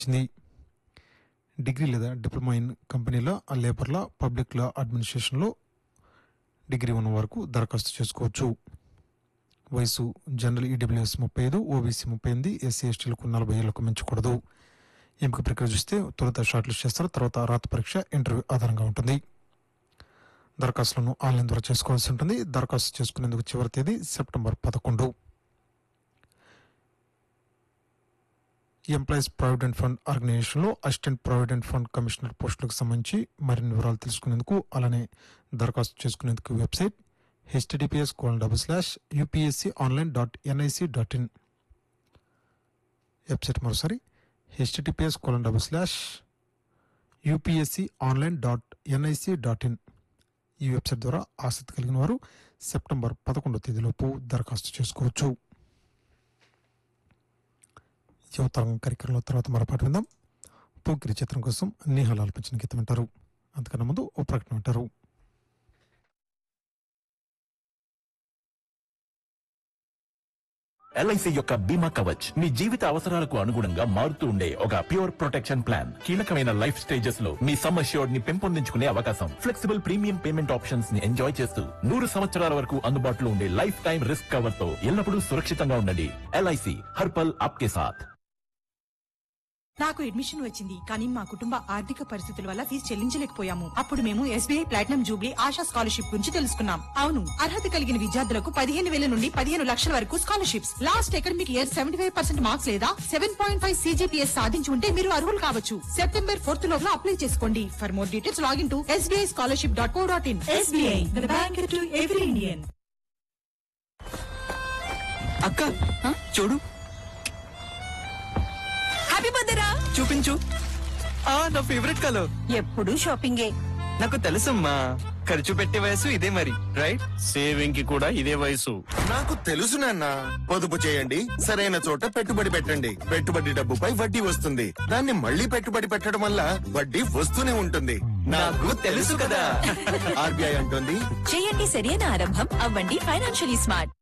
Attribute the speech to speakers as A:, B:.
A: వచ్చింది. డిగ్రీ లేదా diploma in కంపెనీలో లేబర్ లా, పబ్లిక్ లా అడ్మినిస్ట్రేషన్లో డిగ్రీ ఉన్న వరకు దరఖాస్తు చేసుకోవచ్చు. వయసు జనరల్ ఈడబ్ల్యూఎస్ 35, ఓబీసీ 38, ఎస్సీ ఎస్టీలకు 40 ఏళ్లకు మించకూడదు. ఎంపిక ప్రక్రియ చూస్తే తొలుత షార్ట్ లిస్ట్ చేస్తారు, తర్వాత రాత పరీక్ష, ఇంటర్వ్యూ ఆధారంగా ఉంటుంది. దరఖాస్తులను ఆన్లైన్ ద్వారా చేసుకోవాల్సి ఉంటుంది. దరఖాస్తు చేసుకునేందుకు చివరి తేదీ సెప్టెంబర్ 11. ఎంప్లాయీస్ ప్రావిడెంట్ ఫండ్ ఆర్గనైజేషన్లో అసిస్టెంట్ ప్రావిడెంట్ ఫండ్ కమిషనర్ పోస్టులకు సంబంధించి మరిన్ని వివరాలు తెలుసుకునేందుకు, అలానే దరఖాస్తు చేసుకునేందుకు వెబ్సైట్ https://upsconline.nic.in. వెబ్సైట్ మరోసారి https://upsconline.nic.in. ఈ వెబ్సైట్ ద్వారా ఆసక్తి కలిగిన వారు సెప్టెంబర్ 11వ తేదీలోపు దరఖాస్తు చేసుకోవచ్చు. యువతరంగం కార్యక్రమంలో తర్వాత మరోపాటు విందాం. పోకిరి చిత్రం కోసం నేహాల్ ఆలపించిన గీతం వింటారు. అంతకన్నా ముందు ఓ ప్రకటన వింటారు.
B: ఎల్ఐసి యొక్క బీమా కవచ్ మీ జీవిత అవసరాలకు అనుగుణంగా మారుతూ ఉండే ఒక ప్యూర్ ప్రొటెక్షన్ ప్లాన్. కీలకమైన లైఫ్ స్టేజెస్ లో మీ సమ్ అష్యూర్డ్ ని పెంపొందించుకునే అవకాశం, ఫ్లెక్సిబుల్ ప్రీమియం పేమెంట్ ఆప్షన్స్ ని ఎంజాయ్ చేస్తూ 100 సంవత్సరాల వరకు అందుబాటులో ఉండే లైఫ్ టైం రిస్క్ కవర్ తో ఎల్లప్పుడూ సురక్షితంగా ఉండండి. ఎల్ఐసి హర్పల్ ఆప్కే సాథ్.
C: నాకు అడ్మిషన్ వచ్చింది, కానీ మా కుటుంబ ఆర్థిక పరిస్థితుల వల్ల ఫీజు చెల్లించలేకపోయాము. అప్పుడు మేము SBI platinum Jubilee ASHA scholarship గురించి తెలుసుకున్నాం. అవును, అర్హత కలిగిన విద్యార్థులకు 15,000 నుండి 15 లక్షల వరకు scholarships. Last academic year 75% marks లేదా 7.5 CGPS సాధించి ఉంటే మీరు అర్హులు కావచ్చు. సెప్టెంబర్ 4th లోపల అప్లై చేసుకోండి. For more details login to sbischolarship.co.in. SBI, the bank to every Indian.
D: అక్క చూడు,
C: హ్యాపీ బర్త్డే రా.
D: చూపించు. నా ఫేవరెట్ కలర్.
C: ఎప్పుడు షాపింగే.
D: నాకు తెలుసమ్మా, ఖర్చు పెట్టే వయసు ఇదే మరి, రైట్?
E: సేవింగ్ కి కూడా ఇదే వయసు.
F: నాకు తెలుసు నాన్న. పొదుపు చేయండి, సరైన చోట పెట్టుబడి పెట్టండి. పెట్టుబడి డబ్బుపై వడ్డీ వస్తుంది. దాన్ని మళ్ళీ పెట్టుబడి పెట్టడం వల్ల వడ్డీ వస్తూనే ఉంటుంది.
D: నాకు తెలుసు కదా.
F: RBI అంటుంది,
G: చేయండి సరైన ఆరంభం, అవ్వండి ఫైనాన్షియలీ స్మార్ట్.